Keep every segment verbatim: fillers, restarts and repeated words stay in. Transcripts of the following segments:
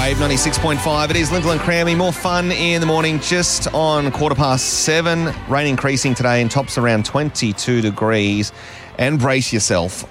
Wave ninety-six point five. It is Lindsay and Crammy. More fun in the morning just on quarter past seven. Rain increasing today and tops around twenty-two degrees. And brace yourself.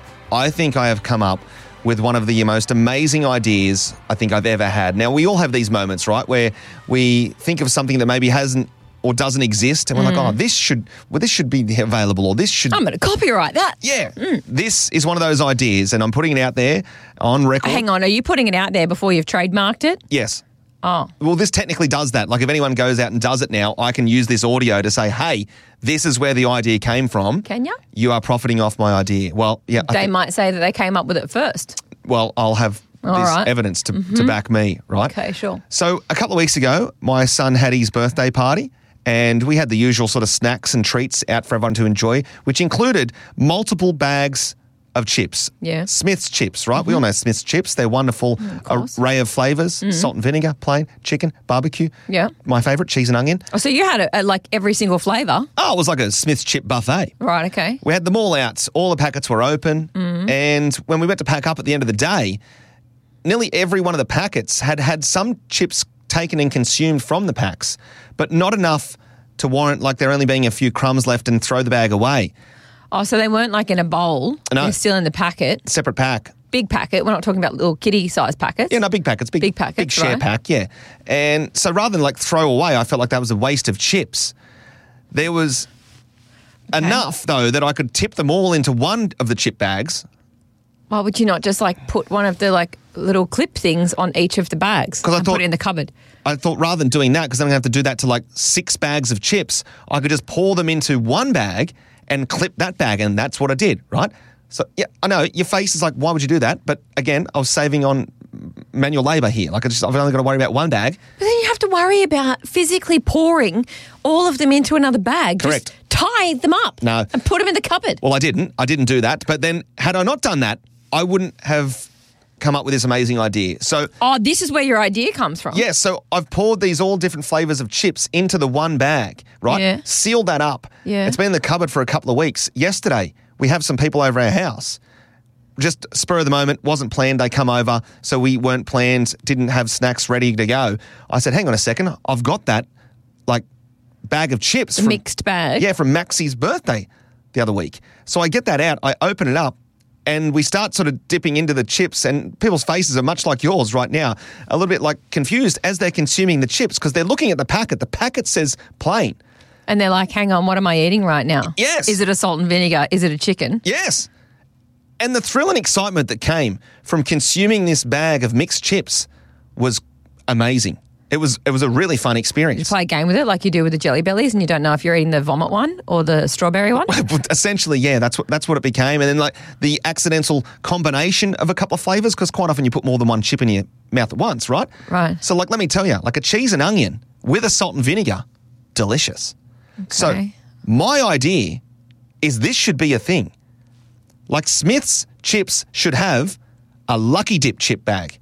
I think I have come up with one of the most amazing ideas I think I've ever had. Now, we all have these moments, right, where we think of something that maybe hasn't or doesn't exist, and we're mm. like, oh, this should well, this should be available, or this should... I'm going to copyright that. Yeah. Mm. This is one of those ideas, and I'm putting it out there on record. Hang on, are you putting it out there before you've trademarked it? Yes. Oh. Well, this technically does that. Like, if anyone goes out and does it now, I can use this audio to say, hey, this is where the idea came from. Can you? You are profiting off my idea. Well, yeah. They think, might say that they came up with it first. Well, I'll have All this right. evidence to, mm-hmm. to back me, right? Okay, sure. So a couple of weeks ago, my son had his birthday party, and we had the usual sort of snacks and treats out for everyone to enjoy, which included multiple bags of chips. Yeah. Smith's chips, right? Mm-hmm. We all know Smith's chips. They're wonderful mm, array of flavours, mm-hmm. salt and vinegar, plain, chicken, barbecue. Yeah. My favourite, cheese and onion. Oh, so you had a, a, like every single flavour? Oh, it was like a Smith's chip buffet. Right, okay. We had them all out. All the packets were open. Mm-hmm. And when we went to pack up at the end of the day, nearly every one of the packets had had some chips taken and consumed from the packs, but not enough to warrant like there only being a few crumbs left and throw the bag away. Oh, so they weren't like in a bowl. No. They're still in the packet. Separate pack. Big packet. We're not talking about little kitty-sized packets. Yeah, no, big packets. Big, big packets, Big share right. pack, yeah. And so rather than like throw away, I felt like that was a waste of chips. There was okay. enough, though, that I could tip them all into one of the chip bags. Why would you not just like put one of the like little clip things on each of the bags and I thought, put it in the cupboard? I thought rather than doing that, because then I'm going to have to do that to like six bags of chips, I could just pour them into one bag and clip that bag, and that's what I did, right? So, yeah, I know, your face is like, why would you do that? But again, I was saving on manual labour here. Like, I just, I've only got to worry about one bag. But then you have to worry about physically pouring all of them into another bag. Correct. Just tie them up no. and put them in the cupboard. Well, I didn't. I didn't do that. But then, had I not done that, I wouldn't have come up with this amazing idea. So, oh, this is where your idea comes from. Yeah, so I've poured these all different flavours of chips into the one bag, right? Yeah. Sealed that up. Yeah. It's been in the cupboard for a couple of weeks. Yesterday, we have some people over our house. Just spur of the moment, wasn't planned, they come over, so we weren't planned, didn't have snacks ready to go. I said, hang on a second, I've got that, like, bag of chips. The from, mixed bag? Yeah, from Maxie's birthday the other week. So I get that out, I open it up, and we start sort of dipping into the chips, and people's faces are much like yours right now, a little bit like confused as they're consuming the chips because they're looking at the packet. The packet says plain. And they're like, hang on, what am I eating right now? Yes. Is it a salt and vinegar? Is it a chicken? Yes. And the thrill and excitement that came from consuming this bag of mixed chips was amazing. It was it was a really fun experience. You play a game with it like you do with the Jelly Bellies and you don't know if you're eating the vomit one or the strawberry one? Essentially, yeah, that's what that's what it became. And then like the accidental combination of a couple of flavours, because quite often you put more than one chip in your mouth at once, right? Right. So like, let me tell you, like a cheese and onion with a salt and vinegar, delicious. Okay. So my idea is this should be a thing. Like Smith's chips should have a Lucky Dip chip bag.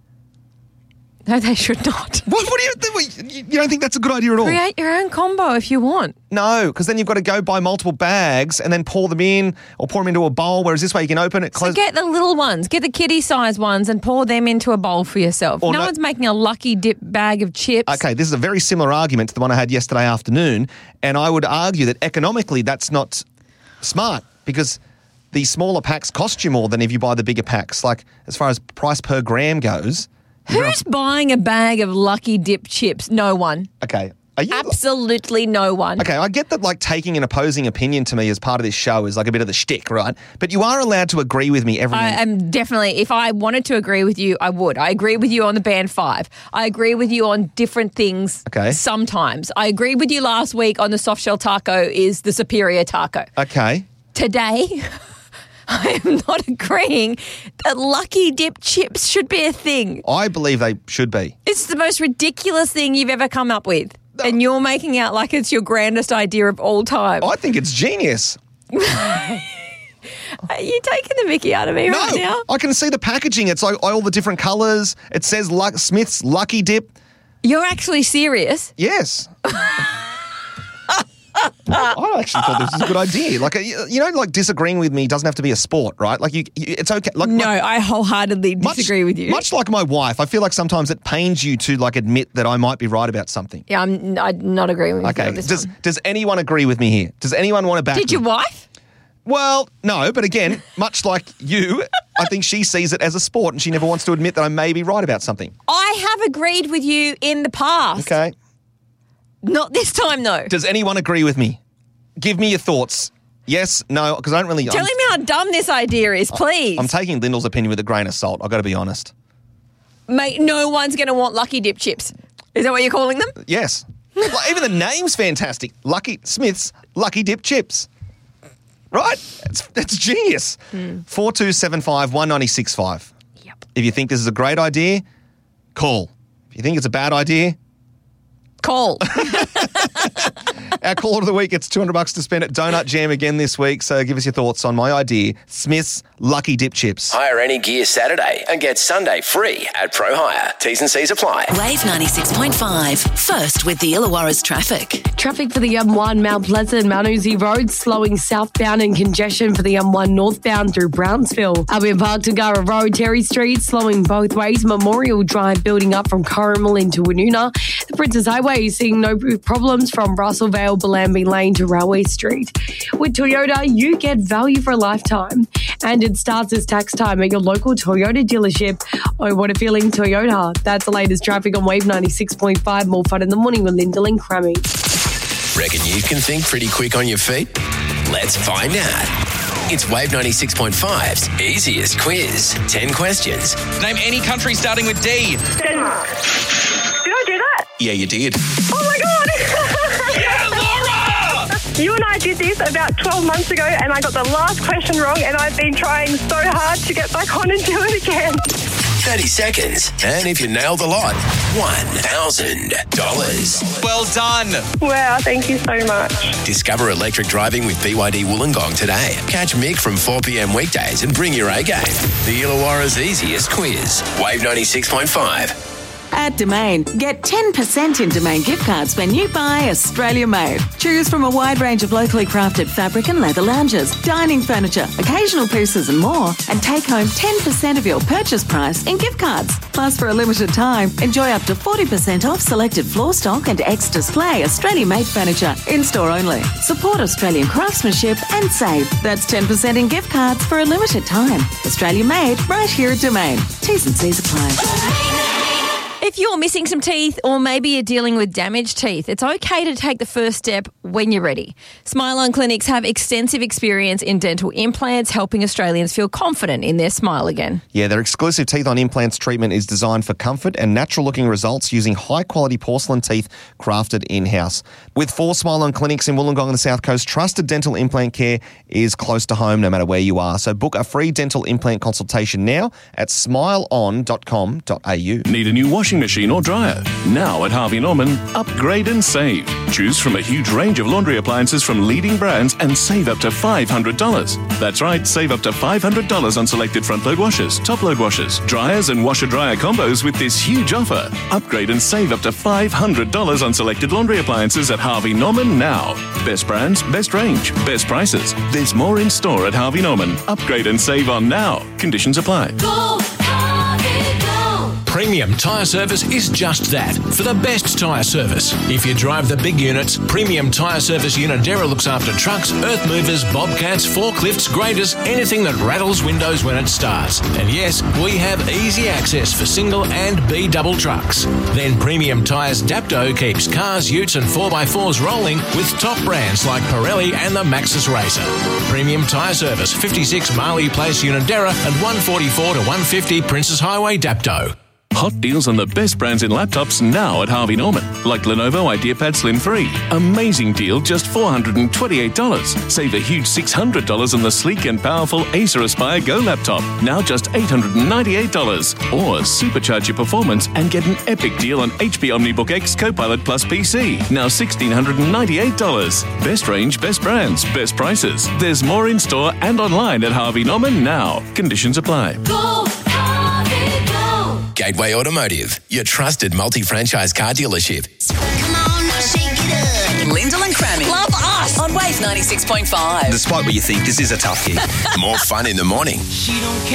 No, they should not. What, what do you, you don't think that's a good idea at all? Create your own combo if you want. No, because then you've got to go buy multiple bags and then pour them in or pour them into a bowl, whereas this way you can open it, close. So get the little ones, get the kiddie-sized ones and pour them into a bowl for yourself. No, no one's making a Lucky Dip bag of chips. Okay, this is a very similar argument to the one I had yesterday afternoon, and I would argue that economically that's not smart because the smaller packs cost you more than if you buy the bigger packs. Like, as far as price per gram goes. Who's buying a bag of Lucky Dip chips? No one. Okay. Are you, Absolutely no one. Okay, I get that like taking an opposing opinion to me as part of this show is like a bit of the shtick, right? But you are allowed to agree with me every I am definitely, if I wanted to agree with you, I would. I agree with you on the band five. I agree with you on different things okay. sometimes. I agreed with you last week on the soft shell taco is the superior taco. Okay. Today, I am not agreeing that Lucky Dip chips should be a thing. I believe they should be. It's the most ridiculous thing you've ever come up with. No. And you're making out like it's your grandest idea of all time. I think it's genius. Are you taking the mickey out of me no, right now? I can see the packaging. It's like all the different colours. It says Luck- Smith's Lucky Dip. You're actually serious? Yes. I actually thought this was a good idea. Like, you know, like disagreeing with me doesn't have to be a sport, right? Like, you, it's okay. Like, No, I wholeheartedly disagree much, with you. Much like my wife, I feel like sometimes it pains you to like admit that I might be right about something. Yeah, I'm, I'm not agreeing with you Okay. on this Does one. Does anyone agree with me here? Does anyone want to back Did your me? wife? Well, no, but again, much like you, I think she sees it as a sport and she never wants to admit that I may be right about something. I have agreed with you in the past. Okay. Not this time, though. Does anyone agree with me? Give me your thoughts. Yes, no, because I don't really... Tell I'm, him how dumb this idea is, please. I'm taking Lyndall's opinion with a grain of salt. I've got to be honest. Mate, no one's going to want Lucky Dip chips. Is that what you're calling them? Yes. Like, even the name's fantastic. Lucky Smith's Lucky Dip Chips. Right? It's, it's genius. Mm. four two seven five, one nine six five. Yep. If you think this is a great idea, call. If you think it's a bad idea, Call. our caller of the week gets two hundred bucks to spend at Donut Jam again this week. So give us your thoughts on my idea, Smith's Lucky Dip Chips. Hire any gear Saturday and get Sunday free at Pro Hire. T's and C's apply. Wave ninety-six point five. First with the Illawarra's traffic. Traffic for the M one Mount Pleasant, Mount Uzi Road, slowing southbound and congestion for the M one northbound through Brownsville. Albion Park to Gara Road, Terry Street, slowing both ways. Memorial Drive building up from Corrimal into Woonona. The Princess Highway is seeing no problems from Russellvale, Bellambi Lane to Railway Street. With Toyota, you get value for a lifetime. And it starts as tax time at your local Toyota dealership. Oh, what a feeling, Toyota. That's the latest traffic on Wave ninety-six point five. More fun in the morning with Lyndall and Crammy. Reckon you can think pretty quick on your feet? Let's find out. It's Wave ninety-six point five's easiest quiz. ten questions. Name any country starting with D. Denmark. Did I do that? Yeah, you did. Oh my God! Yeah, Laura! You and I did this about twelve months ago and I got the last question wrong and I've been trying so hard to get back on and do it again. thirty seconds. And if you nail the lot, one thousand dollars. Well done. Wow, thank you so much. Discover electric driving with B Y D Wollongong today. Catch Mick from four p.m. weekdays and bring your A game. The Illawarra's easiest quiz. Wave ninety-six point five. At Domain, get ten percent in Domain gift cards when you buy Australia Made. Choose from a wide range of locally crafted fabric and leather lounges, dining furniture, occasional pieces and more, and take home ten percent of your purchase price in gift cards. Plus, for a limited time, enjoy up to forty percent off selected floor stock and ex-display Australia Made furniture in-store only. Support Australian craftsmanship and save. That's ten percent in gift cards for a limited time. Australia Made, right here at Domain. T's and C's apply. If you're missing some teeth or maybe you're dealing with damaged teeth, it's okay to take the first step when you're ready. Smile On Clinics have extensive experience in dental implants, helping Australians feel confident in their smile again. Yeah, their exclusive Teeth on Implants treatment is designed for comfort and natural-looking results using high-quality porcelain teeth crafted in-house. With four Smile On Clinics in Wollongong and the South Coast, trusted dental implant care is close to home no matter where you are. So book a free dental implant consultation now at smile on dot com dot a u. Need a new washing machine or dryer? Now at Harvey Norman, upgrade and save. Choose from a huge range of laundry appliances from leading brands and save up to five hundred dollars. That's right, save up to five hundred dollars on selected front-load washers, top-load washers, dryers and washer-dryer combos with this huge offer. Upgrade and save up to five hundred dollars on selected laundry appliances at Harvey Norman now. Best brands, best range, best prices. There's more in store at Harvey Norman. Upgrade and save on now. Conditions apply. Go, Harvey, go. Premium Tyre Service is just that, for the best tyre service. If you drive the big units, Premium Tyre Service Unidera looks after trucks, earth movers, bobcats, forklifts, graders, anything that rattles windows when it starts. And yes, we have easy access for single and B-double trucks. Then Premium Tyres Dapto keeps cars, utes and four by fours rolling with top brands like Pirelli and the Maxxis Racer. Premium Tyre Service, fifty-six Marley Place Unidera and one forty-four to one fifty Princess Highway Dapto. Hot deals on the best brands in laptops now at Harvey Norman, like Lenovo IdeaPad Slim three. Amazing deal, just four hundred twenty-eight dollars. Save a huge six hundred dollars on the sleek and powerful Acer Aspire Go laptop, now just eight hundred ninety-eight dollars. Or supercharge your performance and get an epic deal on H P OmniBook X Copilot Plus P C, now one thousand six hundred ninety-eight dollars. Best range, best brands, best prices. There's more in store and online at Harvey Norman now. Conditions apply. Go, Harvey, go. Gateway Automotive, your trusted multi-franchise car dealership. Come on, now shake it up. Lyndall and Crammy. Love us. Us on Wave ninety-six point five. Despite what you think, this is a tough gig. More fun in the morning. She don't care.